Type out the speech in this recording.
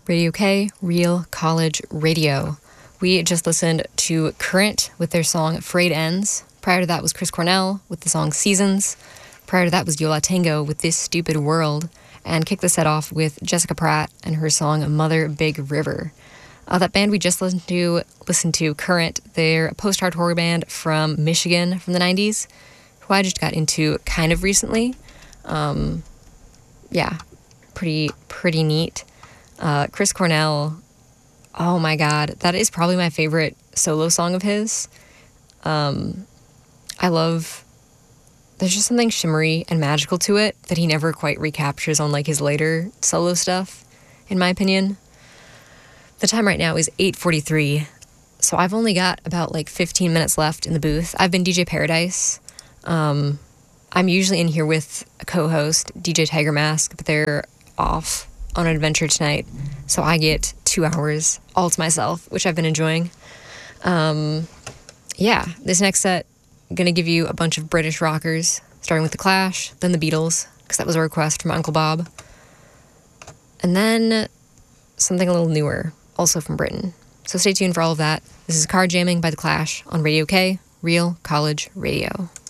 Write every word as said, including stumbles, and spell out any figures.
Radio K, Real College Radio. We just listened to Current with their song Frayed Ends. Prior to that was Chris Cornell with the song Seasons. Prior to that was Yo La Tengo with This Stupid World. And kicked the set off with Jessica Pratt and her song Mother Big River. Uh, that band we just listened to, listened to Current, they're a post-hardcore band from Michigan from the nineties, who I just got into kind of recently. Um, yeah, pretty, pretty neat. Uh, Chris Cornell, oh my god, that is probably my favorite solo song of his. Um, I love, there's just something shimmery and magical to it that he never quite recaptures on like his later solo stuff, in my opinion. The time right now is eight forty-three, so I've only got about like fifteen minutes left in the booth. I've been D J Paradise. Um, I'm usually in here with a co-host, D J Tiger Mask, but they're off on an adventure tonight, so I get two hours all to myself, which I've been enjoying. Um, yeah, this next set, I'm going to give you a bunch of British rockers, starting with The Clash, then The Beatles, because that was a request from Uncle Bob, and then something a little newer, also from Britain. So stay tuned for all of that. This is Car Jamming by The Clash on Radio K, Real College Radio.